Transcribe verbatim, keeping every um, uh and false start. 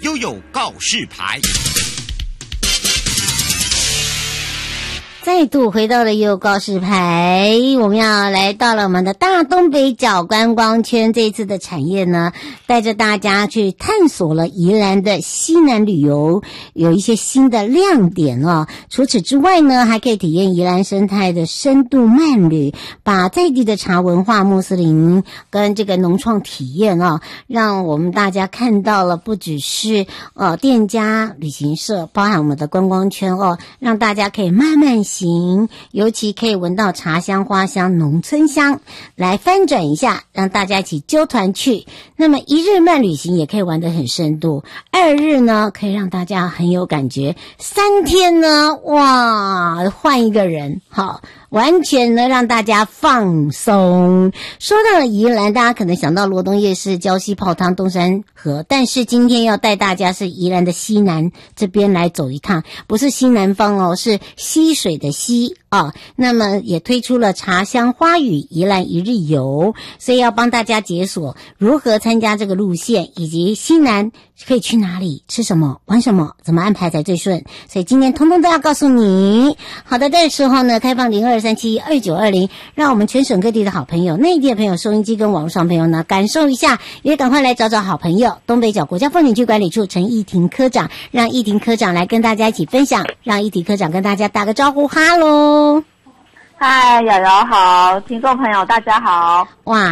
悠悠告示牌。 再度回到了悠悠告示牌，我们要来到了我们的大东北角观光圈。这一次的产业呢，带着大家去探索了宜兰的西南旅游，有一些新的亮点哦。除此之外呢，还可以体验宜兰生态的深度慢旅，把在地的茶文化、穆斯林跟这个农创体验哦，让我们大家看到了不只是呃店家、旅行社，包含我们的观光圈哦，让大家可以慢慢行，尤其可以闻到茶香、花香、农村香，来翻转一下，让大家一起揪团去。那么一日慢旅行也可以玩得很深度，二日呢可以让大家很有感觉，三天呢，哇，换一个人，好。完全呢让大家放松。说到了宜兰，大家可能想到罗东夜市、礁溪泡汤、东山河，但是今天要带大家是宜兰的西南这边来走一趟，不是西南方哦，是溪水的溪啊。那么也推出了茶香花语宜兰一日游，所以要帮大家解锁如何参加这个路线，以及西南可以去哪里、吃什么、玩什么、怎么安排才最顺。所以今天通通都要告诉你。好的，这时候呢，开放零二三七二九二零，让我们全省各地的好朋友、内地的朋友、收音机跟网络上朋友呢，感受一下，也赶快来找找好朋友。东北角国家风景区管理处陈义庭科长，让义庭科长来跟大家一起分享，让义庭科长跟大家打个招呼，哈喽。 嗨，瑶瑶好，听众朋友大家好。 哇。